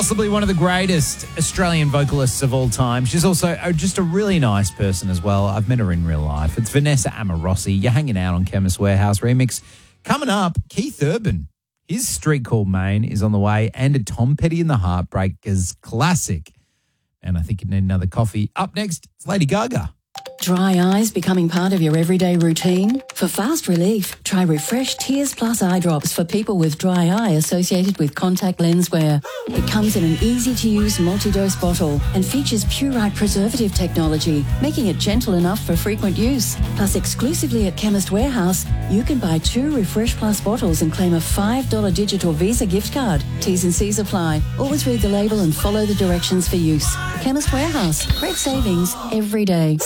Possibly one of the greatest Australian vocalists of all time. She's also just a really nice person as well. I've met her in real life. It's Vanessa Amorosi. You're hanging out on Chemist Warehouse Remix. Coming up, Keith Urban. His Street Called Maine is on the way, and a Tom Petty and the Heartbreakers classic. And I think you need another coffee. Up next, it's Lady Gaga. Dry eyes becoming part of your everyday routine? For fast relief, try Refresh Tears Plus eye drops for people with dry eye associated with contact lens wear. It comes in an easy-to-use multi-dose bottle and features Purite preservative technology, making it gentle enough for frequent use. Plus, exclusively at Chemist Warehouse, you can buy 2 Refresh Plus bottles and claim a $5 digital Visa gift card. T's and C's apply. Always read the label and follow the directions for use. Chemist Warehouse. Great savings every day.